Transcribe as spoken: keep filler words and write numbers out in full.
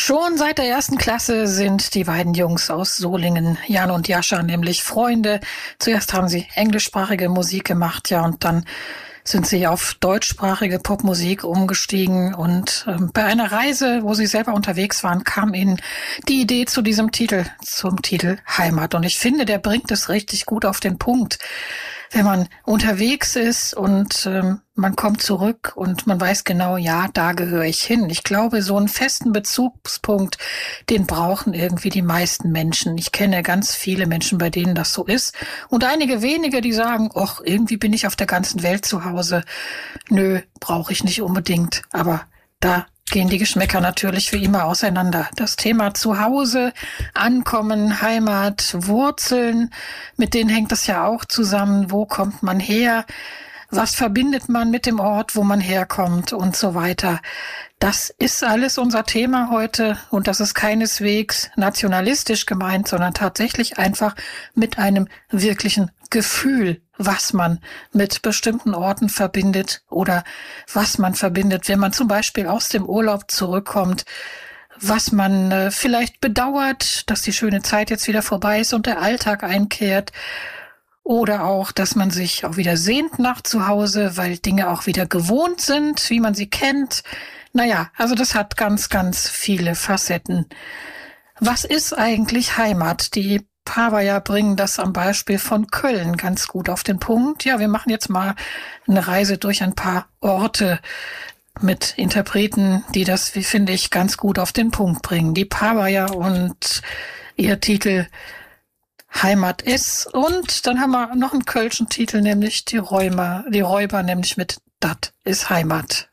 Schon seit der ersten Klasse sind die beiden Jungs aus Solingen, Jan und Jascha, nämlich Freunde. Zuerst haben sie englischsprachige Musik gemacht, ja, und dann sind sie auf deutschsprachige Popmusik umgestiegen. Und ähm, bei einer Reise, wo sie selber unterwegs waren, kam ihnen die Idee zu diesem Titel, zum Titel Heimat. Und ich finde, der bringt es richtig gut auf den Punkt. Wenn man unterwegs ist und ähm, man kommt zurück und man weiß genau, ja, da gehöre ich hin. Ich glaube, so einen festen Bezugspunkt, den brauchen irgendwie die meisten Menschen. Ich kenne ganz viele Menschen, bei denen das so ist. Und einige wenige, die sagen, ach, irgendwie bin ich auf der ganzen Welt zu Hause. Nö, brauche ich nicht unbedingt. Aber da gehen die Geschmäcker natürlich wie immer auseinander. Das Thema Zuhause, Ankommen, Heimat, Wurzeln, mit denen hängt das ja auch zusammen. Wo kommt man her? Was verbindet man mit dem Ort, wo man herkommt und so weiter? Das ist alles unser Thema heute und das ist keineswegs nationalistisch gemeint, sondern tatsächlich einfach mit einem wirklichen Gefühl, was man mit bestimmten Orten verbindet oder was man verbindet, wenn man zum Beispiel aus dem Urlaub zurückkommt, was man äh, vielleicht bedauert, dass die schöne Zeit jetzt wieder vorbei ist und der Alltag einkehrt. Oder auch, dass man sich auch wieder sehnt nach zu Hause, weil Dinge auch wieder gewohnt sind, wie man sie kennt. Naja, also das hat ganz, ganz viele Facetten. Was ist eigentlich Heimat? Die Pavaya bringen das am Beispiel von Köln ganz gut auf den Punkt. Ja, wir machen jetzt mal eine Reise durch ein paar Orte mit Interpreten, die das, wie finde ich, ganz gut auf den Punkt bringen. Die Pavaya und ihr Titel Heimat ist. Und dann haben wir noch einen kölschen Titel, nämlich die Räuber, die Räuber, nämlich mit Dat ist Heimat.